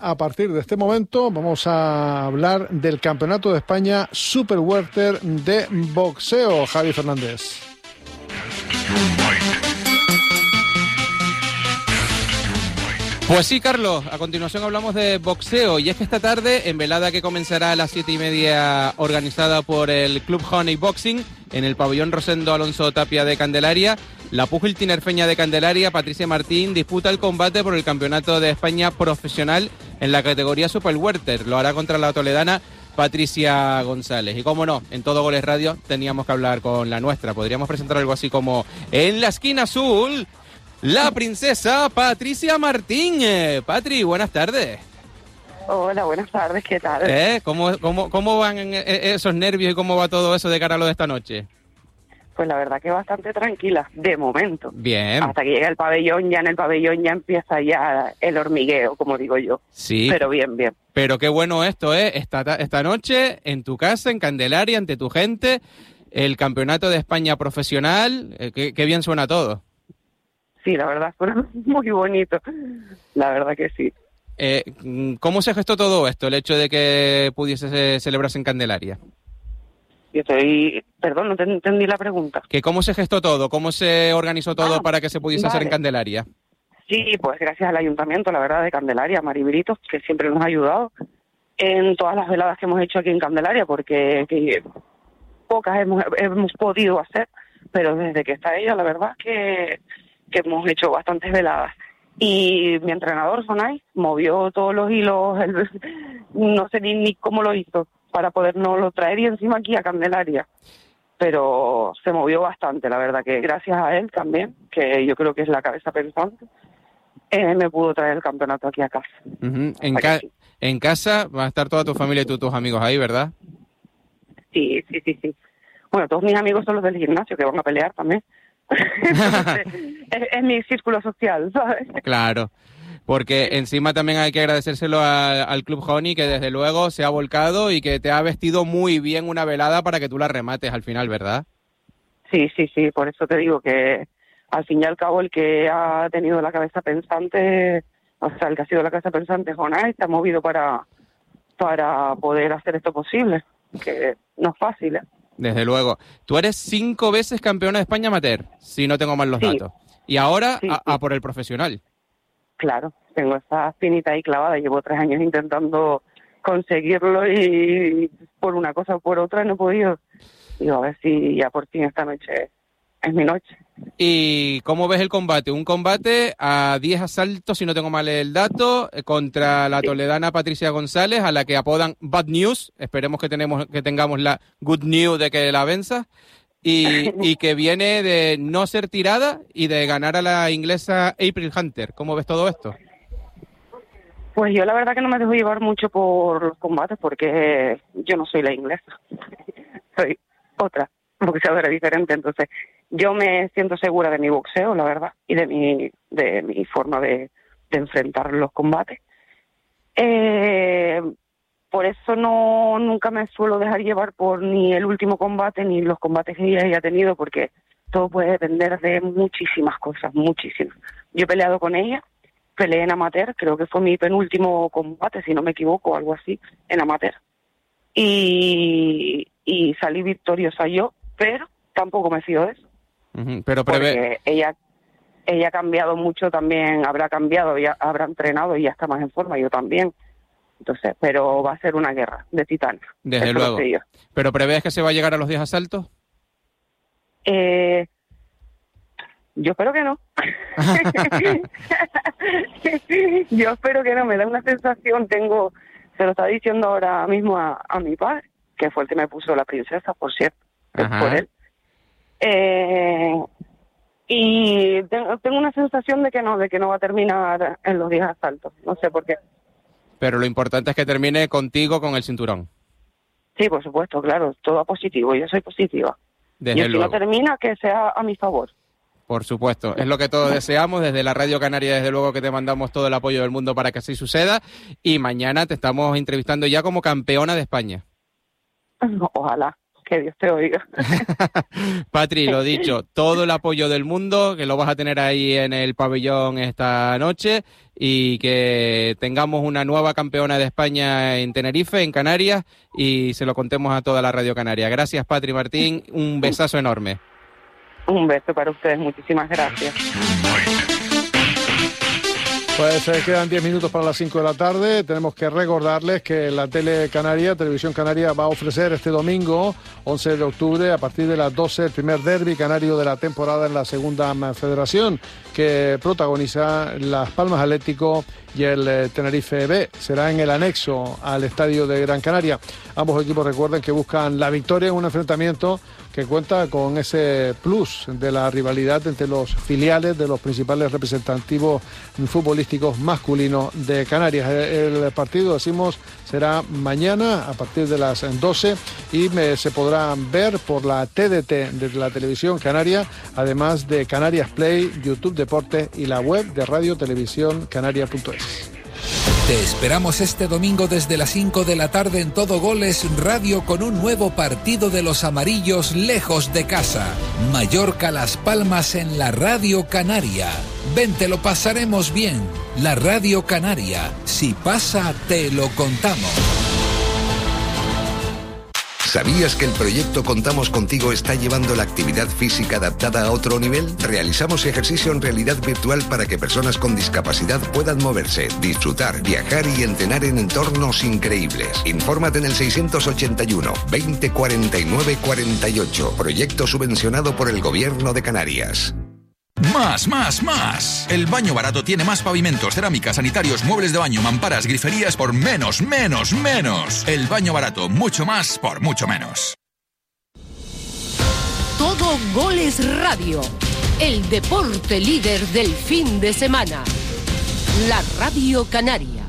A partir de este momento vamos a hablar del Campeonato de España Super Welter de boxeo. Javi Fernández. Pues sí, Carlos, a continuación hablamos de boxeo, y es que esta tarde, en velada que comenzará a las 7:30, organizada por el Club Honey Boxing, en el pabellón Rosendo Alonso Tapia de Candelaria, la púgil tinerfeña de Candelaria, Patricia Martín, disputa el combate por el Campeonato de España profesional en la categoría Super Welter. Lo hará contra la toledana Patricia González. Y cómo no, en Todo Goles Radio teníamos que hablar con la nuestra. Podríamos presentar algo así como: en la esquina azul, la princesa Patricia Martín. Patri, buenas tardes. Hola, buenas tardes, ¿qué tal? ¿Cómo van esos nervios y cómo va todo eso de cara a lo de esta noche? Pues la verdad que bastante tranquila, de momento. Bien. Hasta que llega el pabellón, ya en el pabellón ya empieza ya el hormigueo, como digo yo. Sí. Pero bien, bien. Pero qué bueno esto, esta noche, en tu casa, en Candelaria, ante tu gente, el Campeonato de España profesional, qué bien suena todo. Sí, la verdad, fue muy bonito. La verdad que sí. ¿Cómo se gestó todo esto, el hecho de que pudiese celebrarse en Candelaria? Perdón, no te entendí la pregunta. ¿Que cómo se gestó todo? ¿Cómo se organizó todo para que se pudiese hacer en Candelaria? Sí, pues gracias al Ayuntamiento, la verdad, de Candelaria, Mari Brito, que siempre nos ha ayudado en todas las veladas que hemos hecho aquí en Candelaria, porque pocas hemos podido hacer, pero desde que está ella, la verdad que hemos hecho bastantes veladas. Y mi entrenador, Sonay, movió todos los hilos, no sé ni cómo lo hizo, para podernoslo traer y encima aquí a Candelaria. Pero se movió bastante, la verdad, que gracias a él también, que yo creo que es la cabeza pensante, me pudo traer el campeonato aquí a casa. Uh-huh. En casa va a estar toda tu familia y tus amigos ahí, ¿verdad? Sí. Bueno, todos mis amigos son los del gimnasio, que van a pelear también. Entonces, es mi círculo social, ¿sabes? Claro, porque encima también hay que agradecérselo al Club Honey, que desde luego se ha volcado y que te ha vestido muy bien una velada para que tú la remates al final, ¿verdad? Sí, por eso te digo que al fin y al cabo el que ha tenido la cabeza pensante, o sea, el que ha sido la cabeza pensante, Jonás, está movido para poder hacer esto posible, que no es fácil, ¿eh? Desde luego. Tú eres 5 veces campeona de España amateur, si no tengo mal los datos. Y ahora a por el profesional. Claro, tengo esa espinita ahí clavada. Llevo 3 años intentando conseguirlo y por una cosa o por otra no he podido. Digo, a ver si ya por fin esta noche es mi noche. ¿Y cómo ves el combate? Un combate a 10 asaltos, si no tengo mal el dato, contra la toledana Patricia González, a la que apodan Bad News. Esperemos que tengamos la Good News de que la venza. Y que viene de no ser tirada y de ganar a la inglesa April Hunter. ¿Cómo ves todo esto? Pues yo la verdad que no me dejo llevar mucho por los combates porque yo no soy la inglesa. Soy otra boxeadora diferente, entonces yo me siento segura de mi boxeo, la verdad, y de mi forma de enfrentar los combates. Por eso nunca me suelo dejar llevar por ni el último combate ni los combates que ella haya tenido, porque todo puede depender de muchísimas cosas, muchísimas. Yo he peleado con ella, peleé en amateur, creo que fue mi penúltimo combate, si no me equivoco, algo así, en amateur. Y salí victoriosa yo, pero tampoco me fío de eso. Uh-huh. Porque ella ha cambiado mucho también, habrá cambiado, habrá entrenado y ya está más en forma, yo también. Entonces, pero va a ser una guerra de titanes. Desde luego. ¿Pero prevés que se va a llegar a los 10 asaltos? Yo espero que no. Yo espero que no, me da una sensación, se lo está diciendo ahora mismo a mi padre, que fue el que me puso la princesa, por cierto, por él. Y tengo una sensación de que no va a terminar en los 10 asaltos, no sé por qué. Pero lo importante es que termine contigo con el cinturón. Sí, por supuesto, claro, todo positivo, yo soy positiva. Desde luego. Si no termina, que sea a mi favor. Por supuesto, es lo que todos deseamos. Desde la Radio Canaria, desde luego que te mandamos todo el apoyo del mundo para que así suceda. Y mañana te estamos entrevistando ya como campeona de España. Ojalá, Que Dios te oiga. Patri, lo dicho, todo el apoyo del mundo, que lo vas a tener ahí en el pabellón esta noche, y que tengamos una nueva campeona de España en Tenerife, en Canarias, y se lo contemos a toda la Radio Canaria. Gracias, Patri Martín, un besazo enorme. Un beso para ustedes, muchísimas gracias. Pues quedan 10 minutos para las 5 de la tarde. Tenemos que recordarles que la Televisión Canaria, va a ofrecer este domingo, 11 de octubre, a partir de las 12, el primer derbi canario de la temporada en la Segunda Federación, que protagoniza Las Palmas Atlético y el Tenerife B. Será en el anexo al estadio de Gran Canaria. Ambos equipos, recuerden, que buscan la victoria en un enfrentamiento que cuenta con ese plus de la rivalidad entre los filiales de los principales representativos futbolísticos masculinos de Canarias. El partido, decimos, será mañana a partir de las 12 y se podrá ver por la TDT de la Televisión Canaria, además de Canarias Play, YouTube Deportes y la web de radiotelevisióncanaria.es. Te esperamos este domingo desde las 5 de la tarde en Todo Goles Radio con un nuevo partido de los amarillos lejos de casa. Mallorca Las Palmas en la Radio Canaria. Ven, te lo pasaremos bien. La Radio Canaria. Si pasa, te lo contamos. ¿Sabías que el proyecto Contamos Contigo está llevando la actividad física adaptada a otro nivel? Realizamos ejercicio en realidad virtual para que personas con discapacidad puedan moverse, disfrutar, viajar y entrenar en entornos increíbles. Infórmate en el 681 20 49 48. Proyecto subvencionado por el Gobierno de Canarias. ¡Más, más, más! El Baño Barato tiene más pavimentos, cerámicas, sanitarios, muebles de baño, mamparas, griferías por menos, menos, menos. El Baño Barato, mucho más por mucho menos. Todo Goles Radio, el deporte líder del fin de semana. La Radio Canaria.